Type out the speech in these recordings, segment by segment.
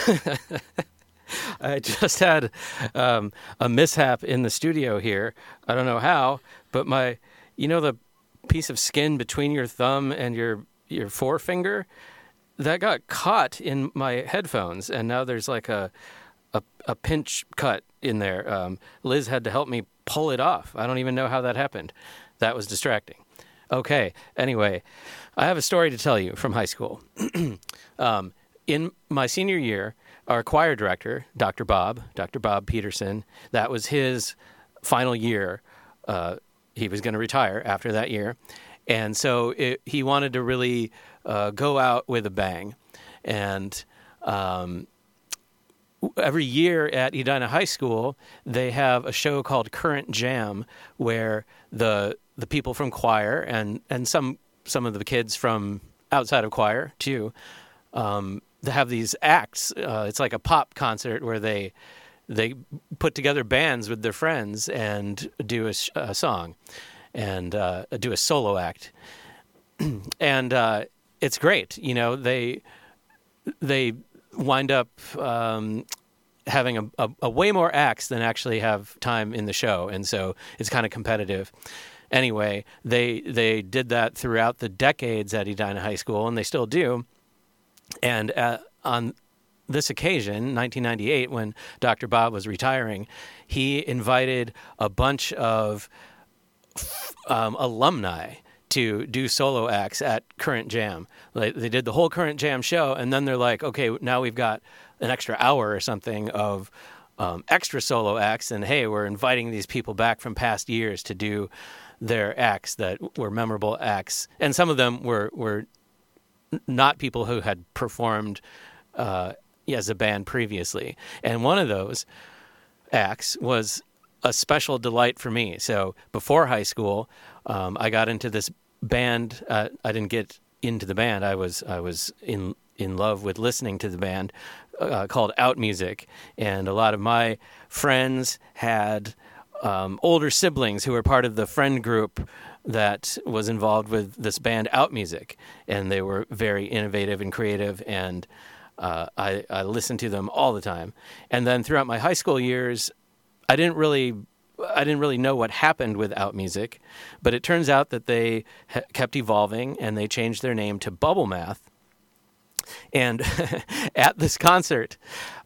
I just had a mishap in the studio here. I don't know how, but the piece of skin between your thumb and your forefinger, that got caught in my headphones, and now there's like a pinch cut in there. Liz had to help me pull it off. I don't even know how that happened. That was distracting. Okay, anyway, I have a story to tell you from high school. In my senior year, our choir director, Dr. Bob Peterson, that was his final year. He was going to retire after that year. And so he wanted to really go out with a bang. And every year at Edina High School, they have a show called Current Jam, where the people from choir and some of the kids from outside of choir too, they have these acts. It's like a pop concert where they put together bands with their friends and do a song and do a solo act. And it's great. They wind up having a way more acts than actually have time in the show, and so it's kind of competitive. Anyway, they did that throughout the decades at Edina High School, and they still do. And on this occasion, 1998, when Dr. Bob was retiring, he invited a bunch of alumni to do solo acts at Current Jam. They did the whole Current Jam show, and then they're like, okay, now we've got an extra hour or something of extra solo acts, and hey, we're inviting these people back from past years to do their acts that were memorable acts. And some of them were not people who had performed as a band previously. And one of those acts was a special delight for me. So before high school, I got into this band. I didn't get into the band. I was in love with listening to the band called Out Music. And a lot of my friends had older siblings who were part of the friend group that was involved with this band Out Music, and they were very innovative and creative, and I listened to them all the time. And then throughout my high school years, I didn't really know what happened with Out Music, but it turns out that they kept evolving, and they changed their name to Bubble Math. And at this concert,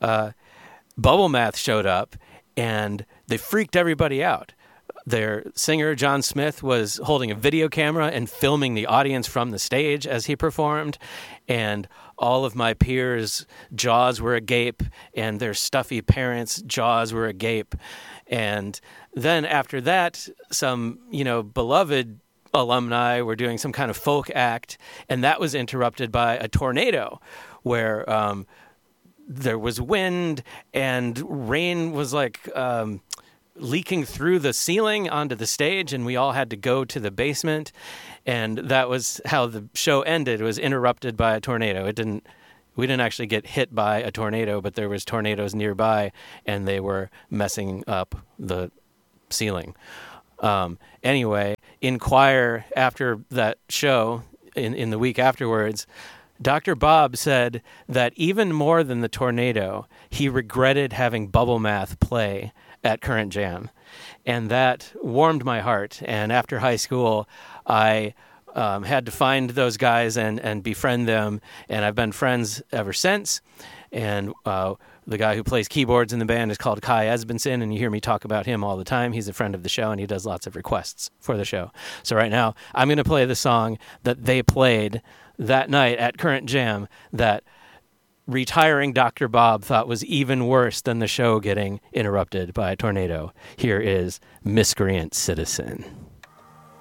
Bubble Math showed up, and they freaked everybody out. Their singer, John Smith, was holding a video camera and filming the audience from the stage as he performed. And all of my peers' jaws were agape, and their stuffy parents' jaws were agape. And then after that, some, beloved alumni were doing some kind of folk act, and that was interrupted by a tornado where there was wind and rain was like leaking through the ceiling onto the stage, and we all had to go to the basement. And that was how the show ended. It was interrupted by a tornado. We didn't actually get hit by a tornado, but there was tornadoes nearby, and they were messing up the ceiling. Anyway, in choir after that show, in the week afterwards, Dr. Bob said that even more than the tornado, he regretted having Bubble Math play at Current Jam. And that warmed my heart. And after high school, I had to find those guys and befriend them. And I've been friends ever since. And the guy who plays keyboards in the band is called Kai Esbenson, and you hear me talk about him all the time. He's a friend of the show, and he does lots of requests for the show. So right now, I'm going to play the song that they played that night at Current Jam that retiring Dr. Bob thought was even worse than the show getting interrupted by a tornado. Here is Miscreant Citizen.